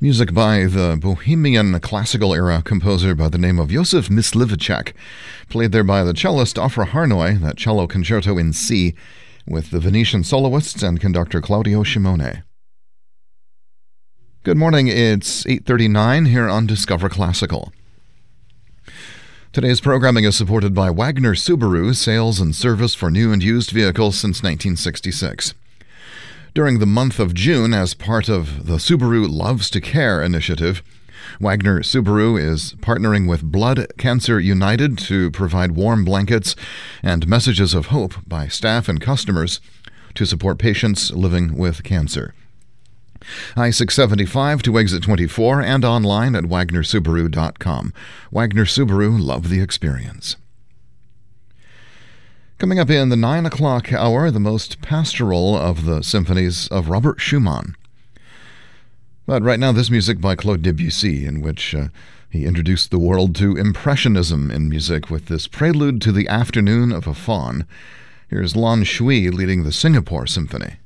Music by the Bohemian classical-era composer by the name of Josef Mysliveček, played there by the cellist Ofra Harnoy, that cello concerto in C, with the Venetian soloists and conductor Claudio Shimone. Good morning, it's 8:39 here on Discover Classical. Today's programming is supported by Wagner Subaru, sales and service for new and used vehicles since 1966. During the month of June, as part of the Subaru Loves to Care initiative, Wagner Subaru is partnering with Blood Cancer United to provide warm blankets and messages of hope by staff and customers to support patients living with cancer. I-675 to exit 24 and online at wagnersubaru.com. Wagner Subaru, love the experience. Coming up in the 9 o'clock hour, the most pastoral of the symphonies of Robert Schumann. But right now, this music by Claude Debussy, in which he introduced the world to Impressionism in music with this prelude to the Afternoon of a Faun. Here's Lan Shui leading the Singapore Symphony.